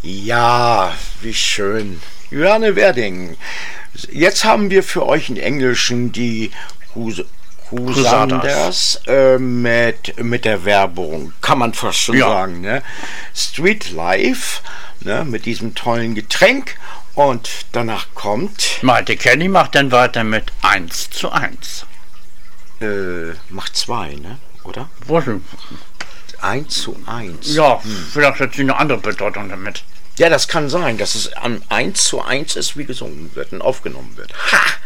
Ja, wie schön. Juliane Werding. Jetzt haben wir für euch in Englischen die Crusaders mit der Werbung, kann man fast schon sagen. Ne? Street Life, ne, mit diesem tollen Getränk. Und danach kommt... Malte Kelly macht dann weiter mit 1:1. Macht 2, ne? Oder? Was denn? 1:1. Ja, vielleicht hat sie eine andere Bedeutung damit. Ja, das kann sein, dass es an 1:1 ist, wie gesungen wird und aufgenommen wird. Ha!